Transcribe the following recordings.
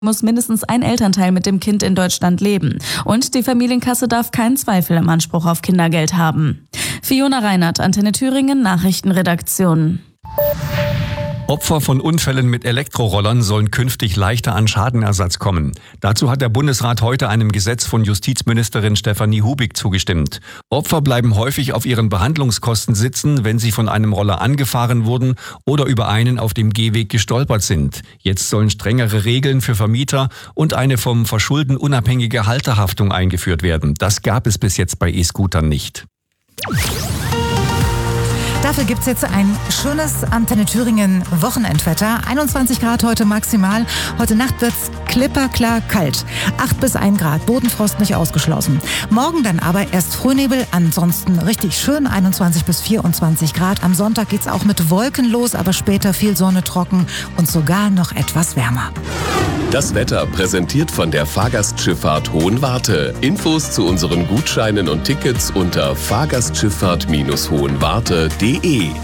muss mindestens ein Elternteil mit dem Kind in Deutschland leben. Und die Familienkasse darf keinen Zweifel im Anspruch auf Kindergeld haben. Fiona Reinert, Antenne Thüringen, Nachrichtenredaktion. Opfer von Unfällen mit Elektrorollern sollen künftig leichter an Schadenersatz kommen. Dazu hat der Bundesrat heute einem Gesetz von Justizministerin Stefanie Hubig zugestimmt. Opfer bleiben häufig auf ihren Behandlungskosten sitzen, wenn sie von einem Roller angefahren wurden oder über einen auf dem Gehweg gestolpert sind. Jetzt sollen strengere Regeln für Vermieter und eine vom Verschulden unabhängige Halterhaftung eingeführt werden. Das gab es bis jetzt bei E-Scootern nicht. Dafür gibt es jetzt ein schönes Antenne Thüringen Wochenendwetter. 21 Grad heute maximal. Heute Nacht wird es klipperklar kalt. 8 bis 1 Grad. Bodenfrost nicht ausgeschlossen. Morgen dann aber erst Frühnebel. Ansonsten richtig schön. 21 bis 24 Grad. Am Sonntag geht es auch mit Wolken los, aber später viel Sonne, trocken und sogar noch etwas wärmer. Das Wetter präsentiert von der Fahrgastschifffahrt Hohenwarte. Infos zu unseren Gutscheinen und Tickets unter fahrgastschifffahrt-hohenwarte.de.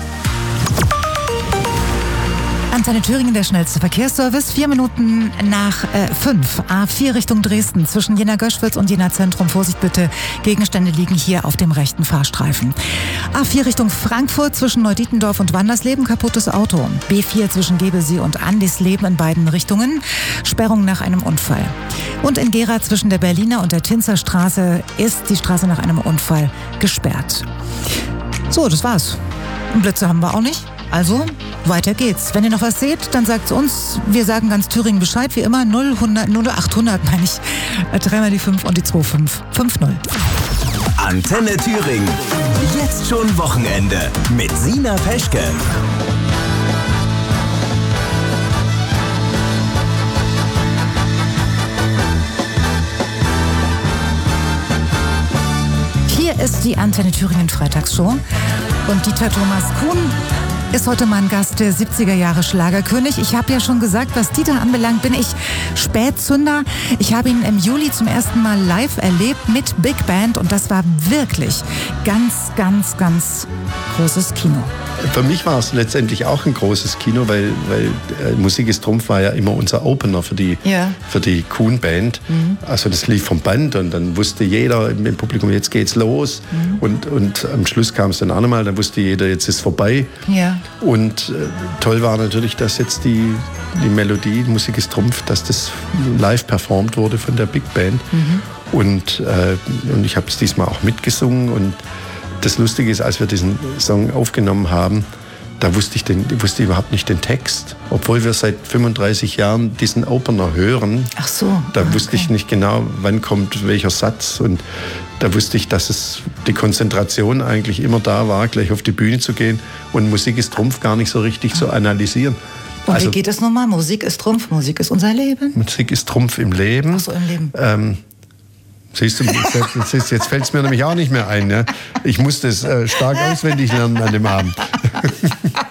Antenne Thüringen, der schnellste Verkehrsservice. 4 Minuten nach 5. A4 Richtung Dresden. Zwischen Jena-Göschwitz und Jena-Zentrum. Vorsicht bitte, Gegenstände liegen hier auf dem rechten Fahrstreifen. A4 Richtung Frankfurt zwischen Neudietendorf und Wandersleben. Kaputtes Auto. B4 zwischen Gebelsee und Andisleben in beiden Richtungen. Sperrung nach einem Unfall. Und in Gera zwischen der Berliner und der Tinzerstraße ist die Straße nach einem Unfall gesperrt. So, das war's. Blitze haben wir auch nicht. Also, weiter geht's. Wenn ihr noch was seht, dann sagt's uns. Wir sagen ganz Thüringen Bescheid. Wie immer 0800 meine ich. 3 die 5 und die 25 50. Antenne Thüringen. Jetzt schon Wochenende mit Sina Peschke. Hier ist die Antenne Thüringen Freitagsshow. Und Dieter Thomas Kuhn ist heute mein Gast, der 70er Jahre Schlagerkönig. Ich habe ja schon gesagt, was Dieter anbelangt, bin ich Spätzünder. Ich habe ihn im Juli zum ersten Mal live erlebt mit Big Band und das war wirklich ganz, ganz, ganz großes Kino. Für mich war es letztendlich auch ein großes Kino, weil Musik ist Trumpf war ja immer unser Opener für die Kuhn-Band. Mhm. Also das lief vom Band und dann wusste jeder im Publikum, jetzt geht's los. Mhm. Und am Schluss kam es dann auch nochmal, dann wusste jeder, jetzt ist vorbei. Ja. Und toll war natürlich, dass jetzt die Melodie, Musik ist Trumpf, dass das live performt wurde von der Big Band. Mhm. Und ich habe es diesmal auch mitgesungen und das Lustige ist, als wir diesen Song aufgenommen haben, da wusste ich überhaupt nicht den Text. Obwohl wir seit 35 Jahren diesen Opener hören. Ach so. Da wusste ich nicht genau, wann kommt welcher Satz. Und da wusste ich, dass es die Konzentration eigentlich immer da war, gleich auf die Bühne zu gehen und Musik ist Trumpf gar nicht so richtig zu analysieren. Und also, wie geht es nochmal? Musik ist Trumpf, Musik ist unser Leben? Musik ist Trumpf im Leben. Ach so, im Leben. Siehst du, jetzt fällt es mir nämlich auch nicht mehr ein. Ne? Ich musste es stark auswendig lernen an dem Abend.